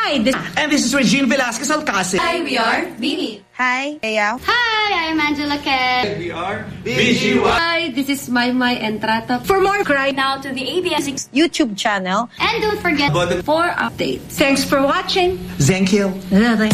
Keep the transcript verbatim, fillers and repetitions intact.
Hi, this And this is Regine Velasquez Alcacid. Hi, we are Bini. Hi, Eya. Hi, I'm Angela Ken. We are B G Y. Hi, this is Maymay Entrata. for more cry. Now to the A B S YouTube channel. and don't forget for updates. Thanks for watching. Thank you. Bye-bye.